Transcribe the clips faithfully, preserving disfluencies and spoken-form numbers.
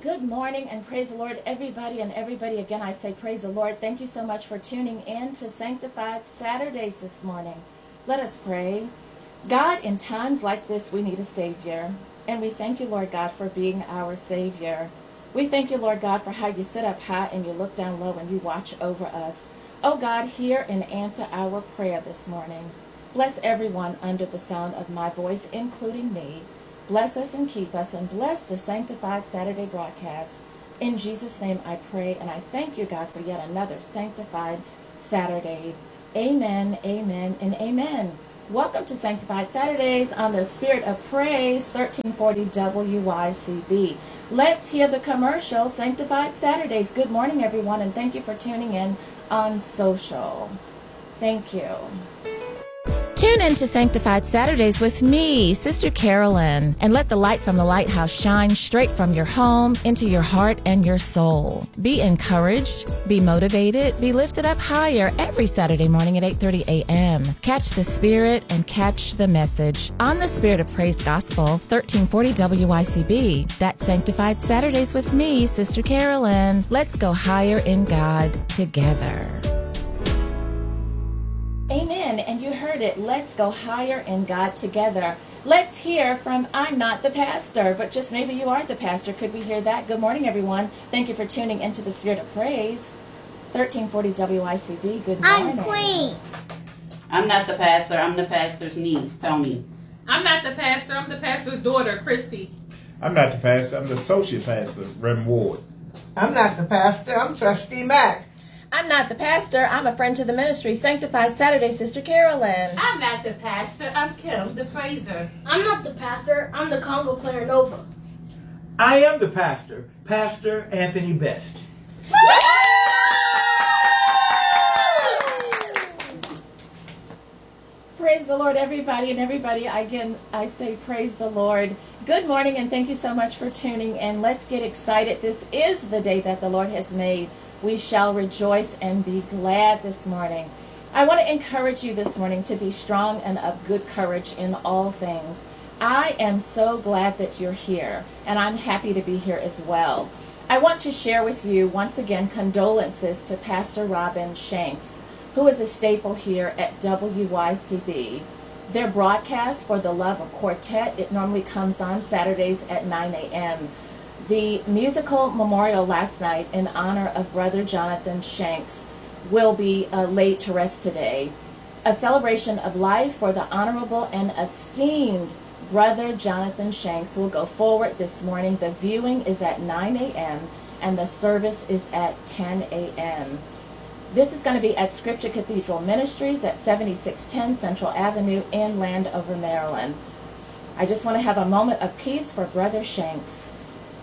Good morning and praise the Lord, everybody and everybody. Again, I say praise the Lord. Thank you so much for tuning in to Sanctified Saturdays this morning. Let us pray. God, in times like this, we need a Savior. And we thank you, Lord God, for being our Savior. We thank you, Lord God, for how you sit up high and you look down low and you watch over us. Oh God, hear and answer our prayer this morning. Bless everyone under the sound of my voice, including me. Bless us and keep us, and bless the Sanctified Saturday broadcast. In Jesus' name I pray, and I thank you, God, for yet another Sanctified Saturday. Amen, amen, and amen. Welcome to Sanctified Saturdays on the Spirit of Praise, thirteen forty W Y C B. Let's hear the commercial, Sanctified Saturdays. Good morning, everyone, and thank you for tuning in on social. Thank you. Tune in to Sanctified Saturdays with me, Sister Carolyn, and let the light from the lighthouse shine straight from your home into your heart and your soul. Be encouraged, be motivated, be lifted up higher every Saturday morning at eight thirty a m Catch the Spirit and catch the message on the Spirit of Praise Gospel, thirteen forty W Y C B. That's Sanctified Saturdays with me, Sister Carolyn. Let's go higher in God together. Amen. And you heard it. Let's go higher in God together. Let's hear from I'm not the pastor, but just maybe you are the pastor. Could we hear that? Good morning, everyone. Thank you for tuning into the Spirit of Praise. thirteen forty W I C B. Good morning. I'm Queen. I'm not the pastor. I'm the pastor's niece, Tony. I'm not the pastor. I'm the pastor's daughter, Christy. I'm not the pastor. I'm the associate pastor, Reverend Ward. I'm not the pastor. I'm Trustee Mack. I'm not the pastor. I'm a friend to the ministry. Sanctified Saturday, Sister Carolyn. I'm not the pastor. I'm Kim, the praiser. I'm not the pastor. I'm the Congo player Nova. I am the pastor, Pastor Anthony Best. Praise the Lord, everybody, and everybody, again, I say praise the Lord. Good morning, and thank you so much for tuning in. Let's get excited. This is the day that the Lord has made. We shall rejoice and be glad this morning. I want to encourage you this morning to be strong and of good courage in all things. I am so glad that you're here, and I'm happy to be here as well. I want to share with you, once again, condolences to Pastor Robin Shanks, who is a staple here at W Y C B. Their broadcast for the Love of Quartet, it normally comes on Saturdays at nine a m The musical memorial last night in honor of Brother Jonathan Shanks will be uh, laid to rest today. A celebration of life for the honorable and esteemed Brother Jonathan Shanks will go forward this morning. The viewing is at nine a m and the service is at ten a m This is going to be at Scripture Cathedral Ministries at seventy-six ten Central Avenue in Landover, Maryland. I just want to have a moment of peace for Brother Shanks.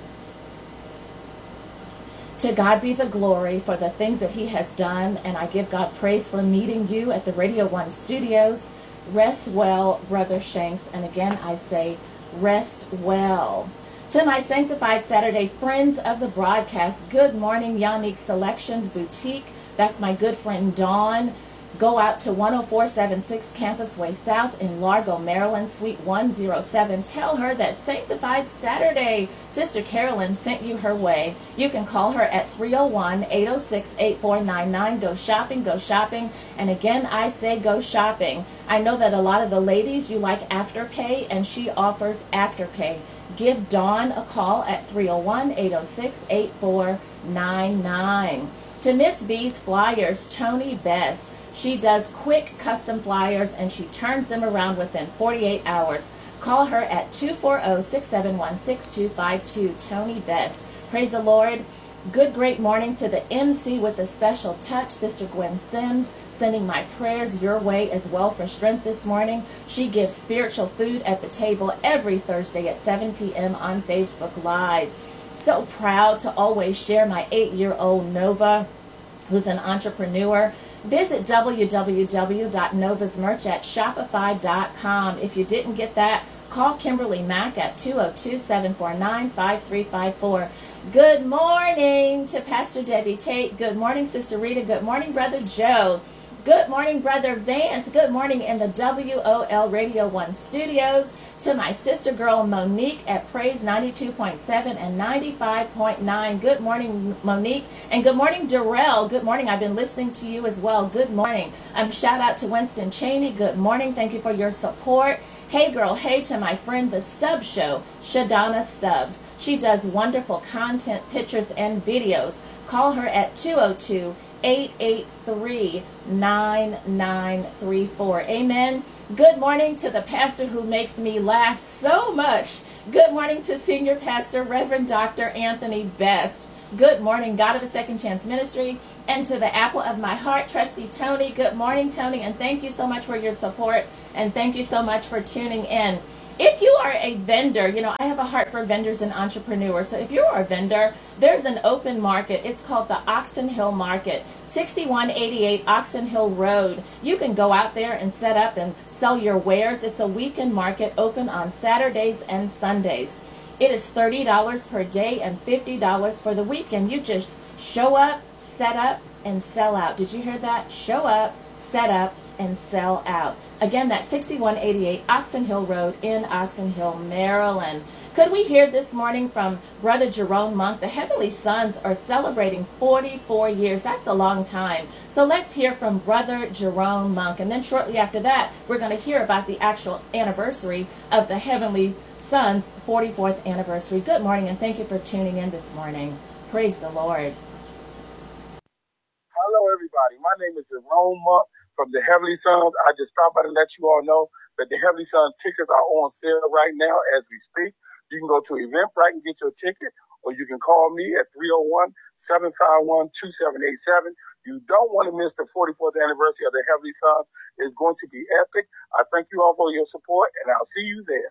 To God be the glory for the things that he has done, and I give God praise for meeting you at the Radio One studios. Rest well, Brother Shanks, and again I say, rest well. To my Sanctified Saturday friends of the broadcast, good morning, Yannick Selections Boutique. That's my good friend Dawn. Go out to one oh four seventy-six Campus Way South in Largo, Maryland, Suite one oh seven. Tell her that Sanctified Saturday, Sister Carolyn sent you her way. You can call her at three oh one, eight oh six, eight four nine nine. Go shopping, go shopping. And again, I say go shopping. I know that a lot of the ladies, you like Afterpay, and she offers Afterpay. Give Dawn a call at three oh one, eight oh six, eight four nine nine. To Miss B's Flyers, Tony Best. She does quick custom flyers and she turns them around within forty-eight hours. Call her at two four zero, six seven one, six two five two, Tony Best. Praise the Lord. Good, great morning to the M C with a special touch, Sister Gwen Sims, sending my prayers your way as well for strength this morning. She gives spiritual food at the table every Thursday at seven p m on Facebook Live. So proud to always share my eight-year-old Nova, who's an entrepreneur. Visit w w w dot novas merch at shopify dot com. If you didn't get that, call Kimberly Mack at two oh two, seven four nine, five three five four. Good morning to Pastor Debbie Tate. Good morning, Sister Rita. Good morning, Brother Joe. Good morning, Brother Vance. Good morning in the W O L Radio one studios. To my sister girl Monique at Praise ninety-two point seven and ninety-five point nine. Good morning, Monique. And good morning, Darrell. Good morning. I've been listening to you as well. Good morning. Um, shout out to Winston Cheney. Good morning. Thank you for your support. Hey girl, hey to my friend the Stubbs Show, Shadonna Stubbs. She does wonderful content, pictures, and videos. Call her at two oh two, eight eight three, nine nine three four. Amen. Good morning to the pastor who makes me laugh so much. Good morning to Senior Pastor Reverend Doctor Anthony Best. Good morning, God of a Second Chance Ministry. And to the apple of my heart, Trustee Tony. Good morning, Tony, and thank you so much for your support, and thank you so much for tuning in. If you are a vendor, you know, I have a heart for vendors and entrepreneurs. So if you are a vendor, there's an open market. It's called the Oxon Hill Market, sixty-one eighty-eight Oxon Hill Road. You can go out there and set up and sell your wares. It's a weekend market open on Saturdays and Sundays. It is thirty dollars per day and fifty dollars for the weekend. You just show up, set up, and sell out. Did you hear that? Show up, set up, and sell out. Again, that's sixty-one eighty-eight Oxon Hill Road in Oxon Hill, Maryland. Could we hear this morning from Brother Jerome Monk? The Heavenly Sons are celebrating forty-four years. That's a long time. So let's hear from Brother Jerome Monk. And then shortly after that, we're going to hear about the actual anniversary of the Heavenly Sons' forty-fourth anniversary. Good morning, and thank you for tuning in this morning. Praise the Lord. Hello, everybody. My name is Jerome Monk from the Heavenly Sons. I just stopped by to let you all know that the Heavenly Sons tickets are on sale right now as we speak. You can go to Eventbrite and get your ticket, or you can call me at three oh one, seven five one, two seven eight seven. You don't want to miss the forty-fourth anniversary of the Heavenly Sons. It's going to be epic. I thank you all for your support, and I'll see you there.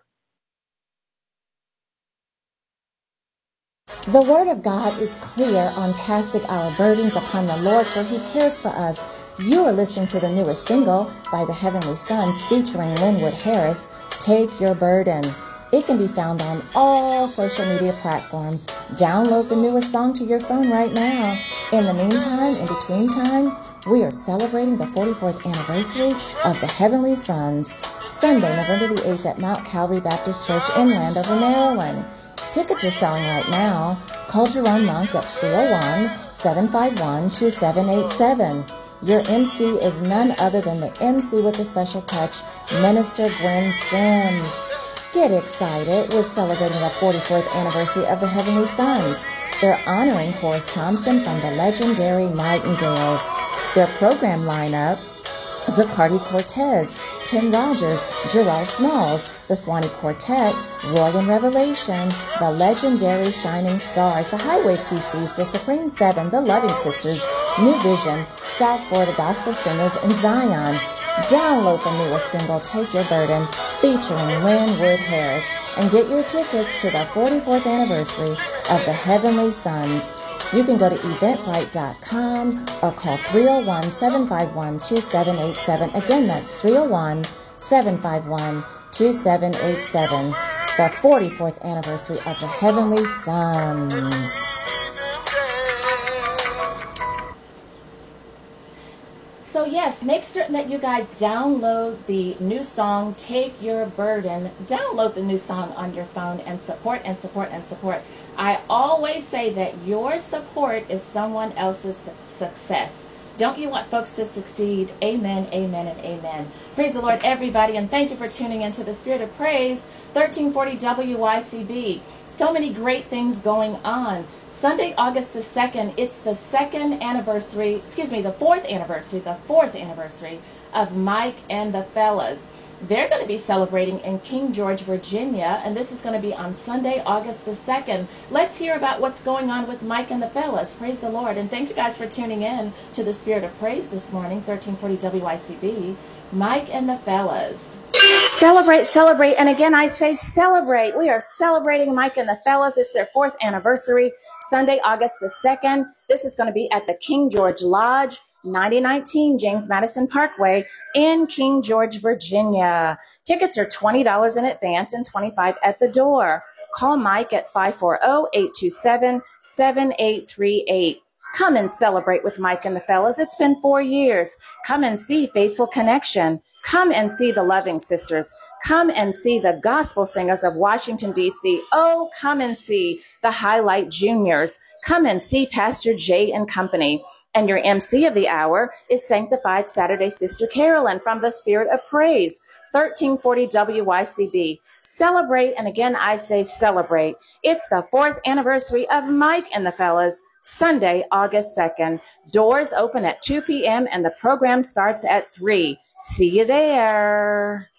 The Word of God is clear on casting our burdens upon the Lord, for He cares for us. You are listening to the newest single by the Heavenly Sons featuring Linwood Harris, Take Your Burden. It can be found on all social media platforms. Download the newest song to your phone right now. In the meantime, in between time, we are celebrating the forty-fourth anniversary of the Heavenly Sons, Sunday, November the eighth at Mount Calvary Baptist Church in Landover, Maryland. Tickets are selling right now. Call Jerome Monk at three oh one, seven five one, two seven eight seven. Your M C is none other than the M C with a special touch, Minister Gwen Sims. Get excited. We're celebrating the forty-fourth anniversary of the Heavenly Sons. They're honoring Horace Thompson from the legendary Nightingales. Their program lineup: Zacardi Cortez, Tim Rogers, Gerald Smalls, the Swanee Quartet, Roy and Revelation, the legendary Shining Stars, the Highway Q Cs, the Supreme Seven, the Loving Sisters, New Vision, South Florida Gospel Singers, and Zion. Download the newest single, Take Your Burden, featuring Linwood Harris, and get your tickets to the forty-fourth anniversary of the Heavenly Sons. You can go to eventbrite dot com or call three oh one, seven five one, two seven eight seven. Again, that's three oh one, seven five one, two seven eight seven. The forty-fourth anniversary of the Heavenly Sons. So yes, make certain that you guys download the new song, Take Your Burden. Download the new song on your phone and support and support and support. I always say that your support is someone else's success. Don't you want folks to succeed? Amen, amen, and amen. Praise the Lord, everybody, and thank you for tuning into the Spirit of Praise, thirteen forty W Y C B. So many great things going on. Sunday, August the second, it's the second anniversary, excuse me, the fourth anniversary, the fourth anniversary of Mike and the Fellas. They're going to be celebrating in King George, Virginia, and this is going to be on Sunday, August the second. Let's hear about what's going on with Mike and the Fellas. Praise the Lord. And thank you guys for tuning in to the Spirit of Praise this morning, thirteen forty W Y C B. Mike and the Fellas. Celebrate, celebrate, and again I say celebrate. We are celebrating Mike and the Fellas. It's their fourth anniversary, Sunday, August the second. This is going to be at the King George Lodge, ninety nineteen James Madison Parkway in King George, Virginia. Tickets are twenty dollars in advance and twenty-five dollars at the door. Call Mike at five four zero, eight two seven, seven eight three eight. Come and celebrate with Mike and the fellas. It's been four years. Come and see Faithful Connection. Come and see the Loving Sisters. Come and see the Gospel Singers of Washington, D C. Oh, come and see the Highlight Juniors. Come and see Pastor Jay and company. And your M C of the hour is Sanctified Saturday Sister Carolyn from the Spirit of Praise, thirteen forty W Y C B. Celebrate, and again I say celebrate. It's the fourth anniversary of Mike and the Fellas, Sunday, August second. Doors open at two p.m. and the program starts at three. See you there.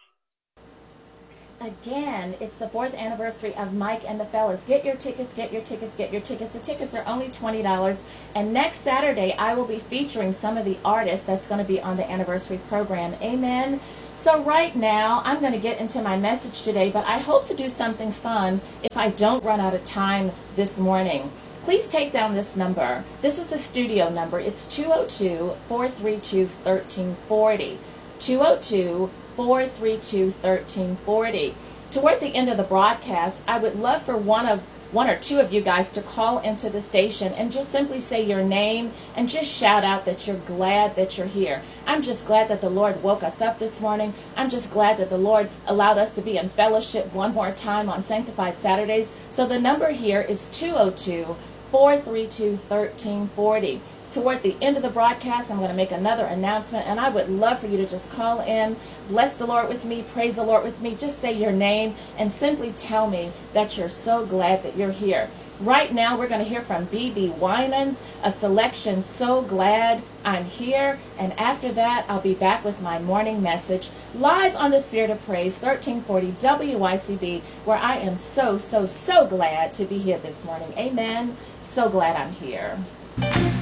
Again, it's the fourth anniversary of Mike and the Fellas. Get your tickets, get your tickets, get your tickets. The tickets are only twenty dollars. And next Saturday, I will be featuring some of the artists that's going to be on the anniversary program. Amen. So right now, I'm going to get into my message today, but I hope to do something fun if I don't run out of time this morning. Please take down this number. This is the studio number. It's two oh two, four three two, one three four oh. two oh two, four three two, one three four oh. Toward the end of the broadcast, I would love for one of one or two of you guys to call into the station and just simply say your name and just shout out that you're glad that you're here. I'm just glad that the Lord woke us up this morning. I'm just glad that the Lord allowed us to be in fellowship one more time on Sanctified Saturdays. So the number here is two oh two, four three two, one three four oh. Toward the end of the broadcast, I'm going to make another announcement, and I would love for you to just call in, bless the Lord with me, praise the Lord with me, just say your name, and simply tell me that you're so glad that you're here. Right now, we're going to hear from B B Winans, a selection, So Glad I'm Here, and after that, I'll be back with my morning message, live on the Spirit of Praise, thirteen forty W Y C B, where I am so, so, so glad to be here this morning. Amen. So glad I'm here.